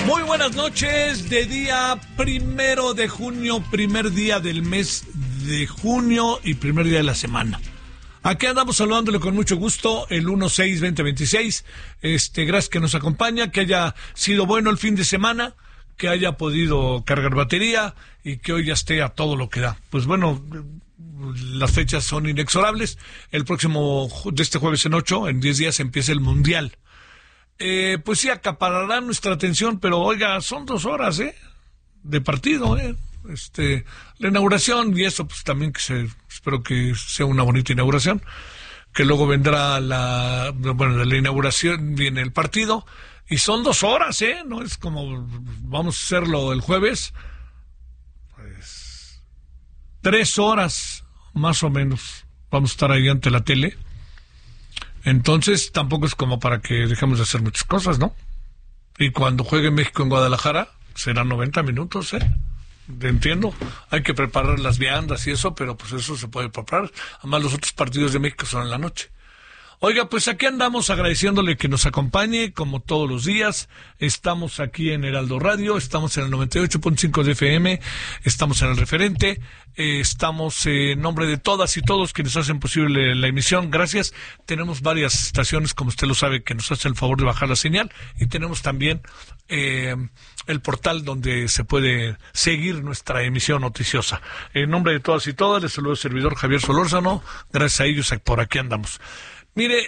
Muy buenas noches, de día 1 de junio, primer día del mes de junio y primer día de la semana. Aquí andamos saludándole con mucho gusto el 1-6-2026. Gracias que nos acompaña, que haya sido bueno el fin de semana, que haya podido cargar batería y que hoy ya esté a todo lo que da. Pues bueno, las fechas son inexorables. El próximo, de este jueves en 8, en 10 días empieza el Mundial. Pues sí, acaparará nuestra atención, pero oiga, son 2 horas, de partido, la inauguración y eso, pues también espero que sea una bonita inauguración, que luego vendrá de la inauguración viene el partido, y son 2 horas, no es como vamos a hacerlo el jueves, pues 3 horas más o menos vamos a estar ahí ante la tele. Entonces tampoco es como para que dejemos de hacer muchas cosas, ¿no? Y cuando juegue México en Guadalajara, serán 90 minutos, Entiendo, hay que preparar las viandas y eso, pero pues eso se puede preparar. Además los otros partidos de México son en la noche. Oiga, pues aquí andamos agradeciéndole que nos acompañe, como todos los días. Estamos aquí en Heraldo Radio, estamos en el 98.5 de FM, estamos en El Referente, estamos en nombre de todas y todos quienes hacen posible la emisión. Gracias. Tenemos varias estaciones, como usted lo sabe, que nos hacen el favor de bajar la señal, y tenemos también el portal donde se puede seguir nuestra emisión noticiosa. En nombre de todas y todas, les saludo el servidor Javier Solórzano. Gracias a ellos, por aquí andamos. Mire,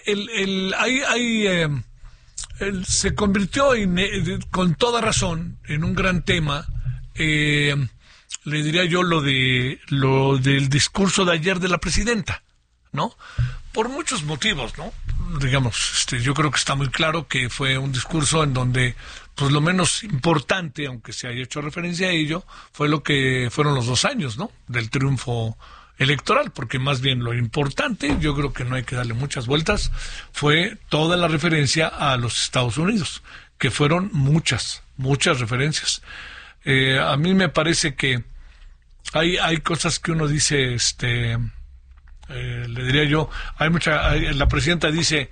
se convirtió con toda razón en un gran tema, le diría yo, lo del discurso de ayer de la presidenta, ¿no? Por muchos motivos, ¿no? Digamos, yo creo que está muy claro que fue un discurso en donde, pues lo menos importante, aunque se haya hecho referencia a ello, fue lo que fueron los 2 años, ¿no? Del triunfo electoral, porque más bien lo importante, yo creo que no hay que darle muchas vueltas, fue toda la referencia a los Estados Unidos, que fueron muchas referencias. A mí me parece que hay cosas que uno dice, le diría yo, la presidenta dice,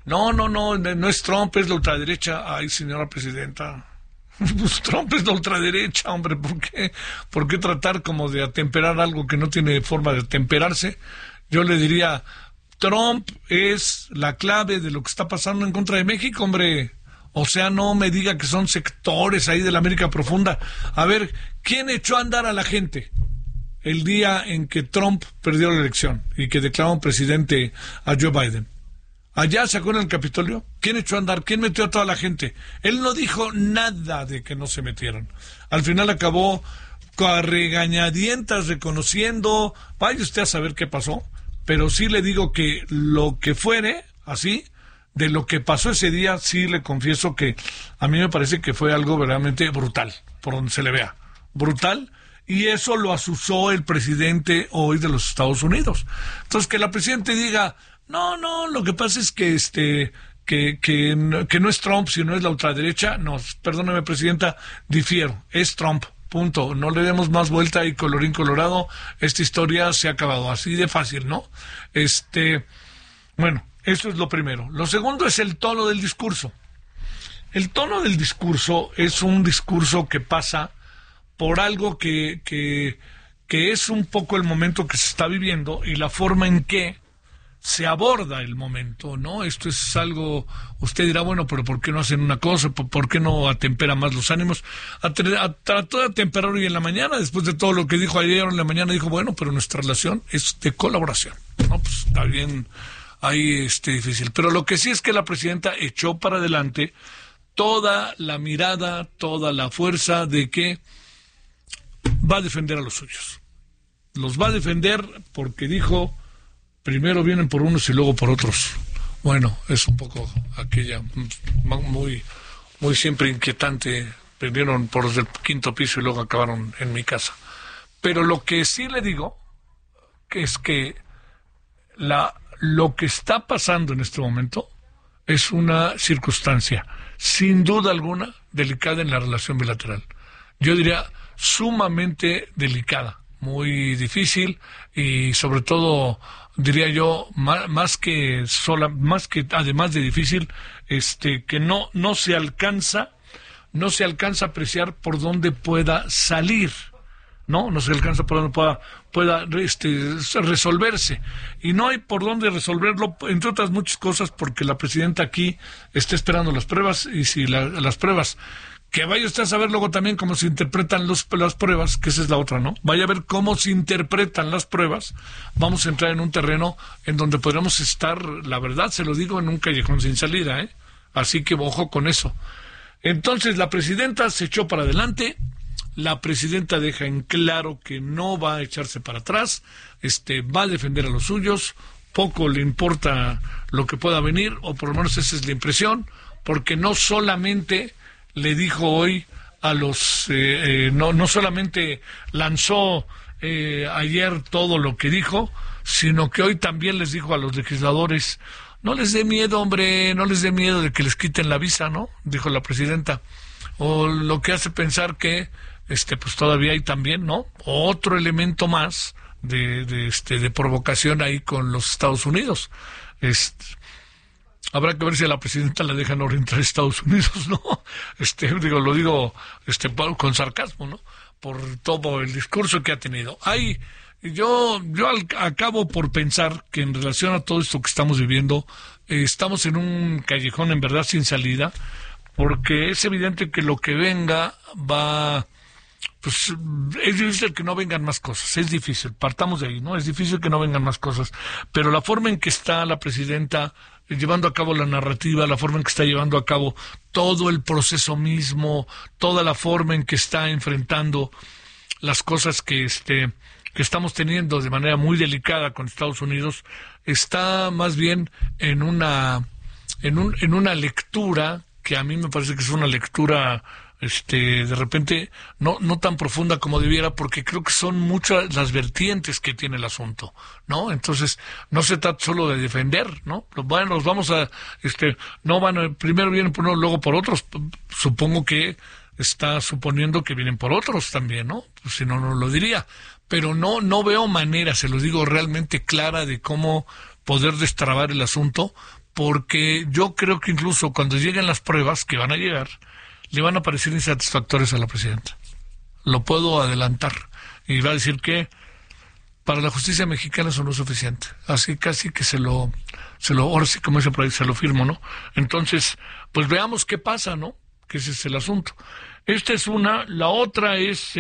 no es Trump, es la ultraderecha. Ay, señora presidenta, pues Trump es la ultraderecha, hombre, ¿por qué tratar como de atemperar algo que no tiene forma de atemperarse? Yo le diría, Trump es la clave de lo que está pasando en contra de México, hombre. O sea, no me diga que son sectores ahí de la América Profunda. A ver, ¿quién echó a andar a la gente el día en que Trump perdió la elección y que declaró presidente a Joe Biden? Allá sacó en el Capitolio. ¿Quién echó a andar? ¿Quién metió a toda la gente? Él no dijo nada de que no se metieran. Al final acabó a regañadientas reconociendo, vaya usted a saber qué pasó, pero sí le digo que lo que fuere, así, de lo que pasó ese día, sí le confieso que a mí me parece que fue algo verdaderamente brutal, por donde se le vea. Brutal. Y eso lo asusó el presidente hoy de los Estados Unidos. Entonces, que la presidenta diga, no, lo que pasa es que no es Trump, sino es la ultraderecha. No, perdóneme, presidenta, difiero, es Trump, punto. No le demos más vuelta y colorín colorado, esta historia se ha acabado, así de fácil, ¿no? Bueno, eso es lo primero. Lo segundo es el tono del discurso. El tono del discurso es un discurso que pasa por algo que es un poco el momento que se está viviendo y la forma en que se aborda el momento, ¿no? Esto es algo, usted dirá, bueno, pero ¿por qué no hacen una cosa? ¿Por qué no atempera más los ánimos? Trató de atemperar hoy en la mañana, después de todo lo que dijo ayer en la mañana, dijo, bueno, pero nuestra relación es de colaboración, ¿no? Pues está bien, ahí difícil. Pero lo que sí es que la presidenta echó para adelante toda la mirada, toda la fuerza de que va a defender a los suyos. Los va a defender porque dijo, primero vienen por unos y luego por otros. Bueno, es un poco aquella muy siempre inquietante. Vinieron por el 5º piso y luego acabaron en mi casa. Pero lo que sí le digo que es que lo que está pasando en este momento es una circunstancia, sin duda alguna, delicada en la relación bilateral. Yo diría sumamente delicada, muy difícil y sobre todo, diría yo, más que además de difícil, que no se alcanza no se alcanza a apreciar por dónde pueda salir. No se alcanza por donde pueda resolverse. Y no hay por dónde resolverlo, entre otras muchas cosas, porque la presidenta aquí está esperando las pruebas, y si las pruebas, que vaya usted a saber luego también cómo se interpretan las pruebas, que esa es la otra, ¿no? Vaya a ver cómo se interpretan las pruebas, vamos a entrar en un terreno en donde podremos estar, la verdad, se lo digo, en un callejón sin salida, ¿eh? Así que ojo con eso. Entonces la presidenta se echó para adelante. La presidenta deja en claro que no va a echarse para atrás, va a defender a los suyos, poco le importa lo que pueda venir, o por lo menos esa es la impresión, porque no solamente le dijo hoy a los, no solamente lanzó ayer todo lo que dijo, sino que hoy también les dijo a los legisladores: no les dé miedo, hombre, no les dé miedo de que les quiten la visa, ¿no? Dijo la presidenta. O lo que hace pensar que pues todavía hay también, ¿no?, otro elemento más de provocación ahí con los Estados Unidos. Habrá que ver si a la presidenta la dejan orientar a Estados Unidos, ¿no? Lo digo con sarcasmo, ¿no?, por todo el discurso que ha tenido. Yo acabo por pensar que en relación a todo esto que estamos viviendo, estamos en un callejón en verdad sin salida, porque es evidente que lo que venga va... Pues es difícil que no vengan más cosas, es difícil, partamos de ahí, ¿no? Es difícil que no vengan más cosas, pero la forma en que está la presidenta llevando a cabo la narrativa, la forma en que está llevando a cabo todo el proceso mismo, toda la forma en que está enfrentando las cosas que estamos teniendo de manera muy delicada con Estados Unidos, está más bien en una lectura que a mí me parece que es una lectura de repente no tan profunda como debiera, porque creo que son muchas las vertientes que tiene el asunto, ¿no? Entonces no se trata solo de defender, ¿no? Bueno, los vamos a no van primero vienen por unos, luego por otros. Supongo que está suponiendo que vienen por otros también, ¿no? Pues si no, no lo diría. Pero no veo manera, se lo digo realmente clara, de cómo poder destrabar el asunto, porque yo creo que incluso cuando lleguen las pruebas, que van a llegar, le van a parecer insatisfactorias a la presidenta. Lo puedo adelantar. Y va a decir que para la justicia mexicana eso no es suficiente. Así casi que ahora sí, como dice por ahí, se lo firmo, ¿no? Entonces, pues veamos qué pasa, ¿no? Que ese es el asunto. Esta es una. La otra es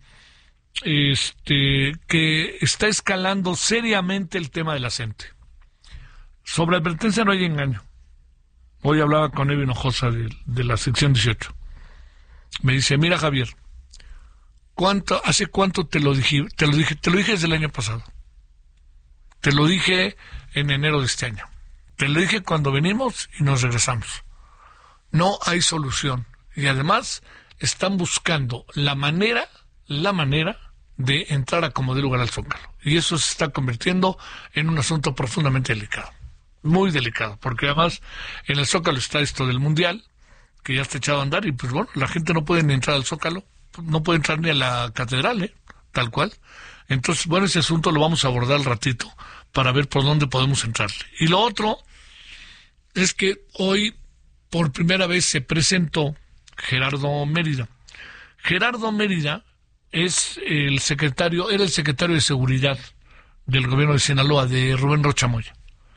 que está escalando seriamente el tema de la CENTE. Sobre advertencia no hay engaño. Hoy hablaba con Evi Hinojosa de la sección 18. Me dice: mira, Javier, ¿hace cuánto te lo dije? Te lo dije desde el año pasado. Te lo dije en enero de este año. Te lo dije cuando venimos y nos regresamos. No hay solución. Y además están buscando la manera de entrar a como dé lugar al Zócalo. Y eso se está convirtiendo en un asunto profundamente delicado. Muy delicado, porque además en el Zócalo está esto del Mundial, que ya está echado a andar, y pues bueno, la gente no puede ni entrar al Zócalo, no puede entrar ni a la catedral, tal cual. Entonces, bueno, ese asunto lo vamos a abordar al ratito para ver por dónde podemos entrarle. Y lo otro es que hoy por primera vez se presentó Gerardo Mérida. Gerardo Mérida era el secretario de Seguridad del gobierno de Sinaloa, de Rubén Rocha Moya.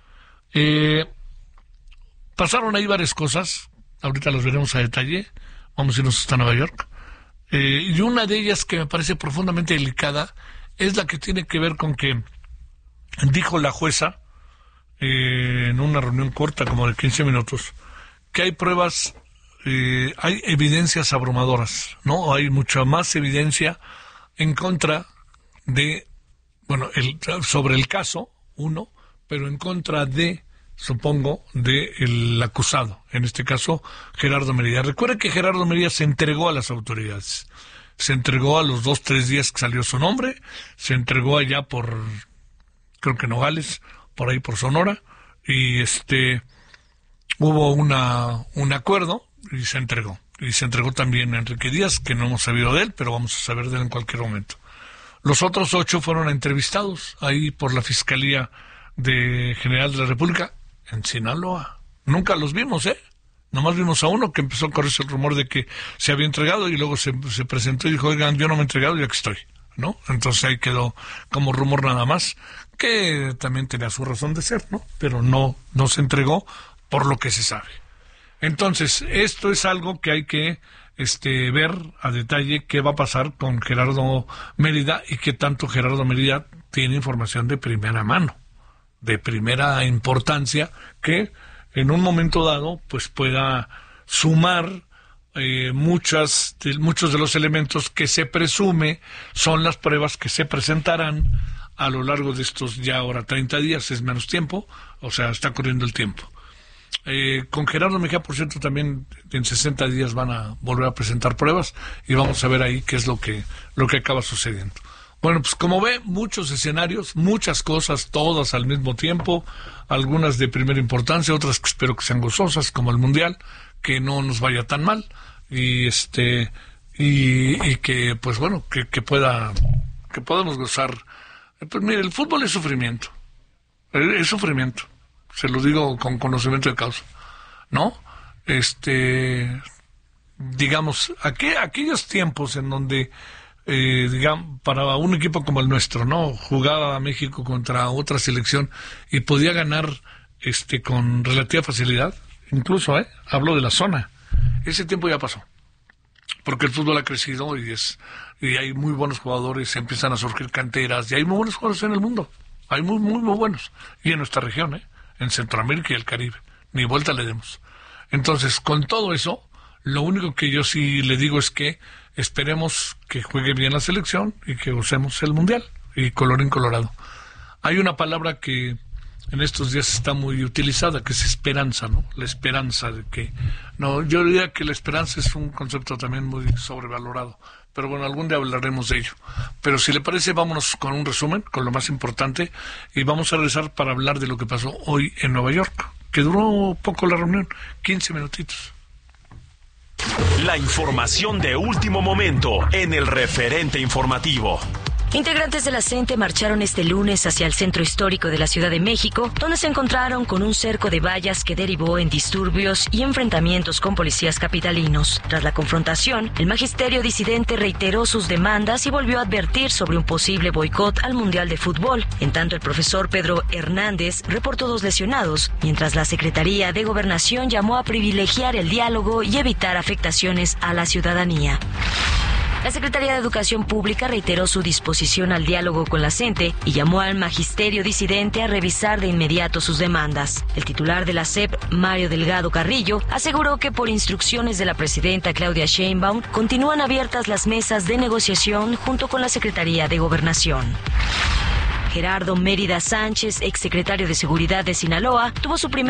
Pasaron ahí varias cosas, ahorita las veremos a detalle, vamos a irnos hasta Nueva York, y una de ellas que me parece profundamente delicada es la que tiene que ver con que dijo la jueza en una reunión corta como de 15 minutos que hay pruebas, hay evidencias abrumadoras, ¿no? Hay mucha más evidencia en contra de, bueno, sobre el caso, uno, pero en contra de, supongo, del acusado, en este caso Gerardo Mérida. Recuerde que Gerardo Mérida se entregó a las autoridades, se entregó a los 2-3 días que salió su nombre, se entregó allá por, creo que Nogales, por ahí por Sonora, y hubo un acuerdo y se entregó. Y se entregó también a Enrique Díaz, que no hemos sabido de él, pero vamos a saber de él en cualquier momento. Los otros 8 fueron entrevistados ahí por la Fiscalía General de la República en Sinaloa. Nunca los vimos, Nomás vimos a uno que empezó a correrse el rumor de que se había entregado y luego se presentó y dijo, oigan, yo no me he entregado y aquí estoy, ¿no? Entonces ahí quedó como rumor nada más, que también tenía su razón de ser, ¿no? Pero no se entregó por lo que se sabe. Entonces, esto es algo que hay que ver a detalle qué va a pasar con Gerardo Mérida y qué tanto Gerardo Mérida tiene información de primera mano, de primera importancia, que en un momento dado pues pueda sumar muchos de los elementos que se presume son las pruebas que se presentarán a lo largo de estos ya ahora 30 días, es menos tiempo, o sea, está corriendo el tiempo. Con Gerardo Mejía, por cierto, también en 60 días van a volver a presentar pruebas y vamos a ver ahí qué es lo que acaba sucediendo. Bueno, pues como ve, muchos escenarios, muchas cosas, todas al mismo tiempo, algunas de primera importancia, otras que espero que sean gozosas, como el Mundial, que no nos vaya tan mal, y que, pues bueno, que podamos gozar. Pues mire, el fútbol es sufrimiento, se lo digo con conocimiento de causa, ¿no? Digamos, aquellos tiempos en donde digamos, para un equipo como el nuestro, ¿no? Jugaba México contra otra selección y podía ganar con relativa facilidad, incluso, hablo de la zona. Ese tiempo ya pasó, porque el fútbol ha crecido y hay muy buenos jugadores, empiezan a surgir canteras, y hay muy buenos jugadores en el mundo, hay muy, muy, muy buenos, y en nuestra región, en Centroamérica y el Caribe, ni vuelta le demos. Entonces, con todo eso, lo único que yo sí le digo es que esperemos que juegue bien la selección y que usemos el Mundial, y colorín colorado. Hay una palabra que en estos días está muy utilizada, que es esperanza, ¿no? La esperanza de que... No, yo diría que la esperanza es un concepto también muy sobrevalorado, pero bueno, algún día hablaremos de ello. Pero si le parece, vámonos con un resumen, con lo más importante, y vamos a regresar para hablar de lo que pasó hoy en Nueva York, que duró poco la reunión, 15 minutitos. La información de último momento en el referente informativo. Integrantes de la CENTE marcharon este lunes hacia el centro histórico de la Ciudad de México, donde se encontraron con un cerco de vallas que derivó en disturbios y enfrentamientos con policías capitalinos. Tras la confrontación, el magisterio disidente reiteró sus demandas y volvió a advertir sobre un posible boicot al Mundial de Fútbol. En tanto, el profesor Pedro Hernández reportó 2 lesionados, mientras la Secretaría de Gobernación llamó a privilegiar el diálogo y evitar afectaciones a la ciudadanía. La Secretaría de Educación Pública reiteró su disposición al diálogo con la CENTE y llamó al magisterio disidente a revisar de inmediato sus demandas. El titular de la SEP, Mario Delgado Carrillo, aseguró que por instrucciones de la presidenta Claudia Sheinbaum continúan abiertas las mesas de negociación junto con la Secretaría de Gobernación. Gerardo Mérida Sánchez, exsecretario de Seguridad de Sinaloa, tuvo su primer